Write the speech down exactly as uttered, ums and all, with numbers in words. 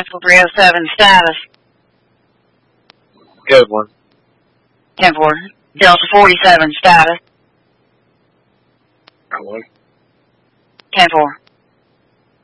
Central three oh seven, status. Good one. ten four. Delta forty-seven, status. Got one. ten four.